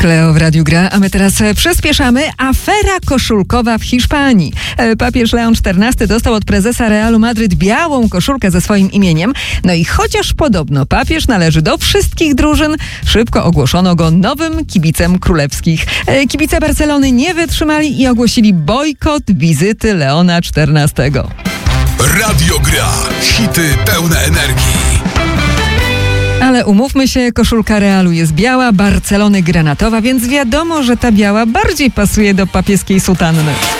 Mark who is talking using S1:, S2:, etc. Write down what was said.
S1: Leo w Radiu Gra, a my teraz przyspieszamy. Afera koszulkowa w Hiszpanii. Papież Leon XIV dostał od prezesa Realu Madryt białą koszulkę ze swoim imieniem. No i chociaż podobno papież należy do wszystkich drużyn, szybko ogłoszono go nowym kibicem królewskich. Kibice Barcelony nie wytrzymali i ogłosili bojkot wizyty Leona XIV.
S2: Radio Gra. Hity pełne energii.
S1: Ale umówmy się, koszulka Realu jest biała, Barcelony granatowa, więc wiadomo, że ta biała bardziej pasuje do papieskiej sutanny.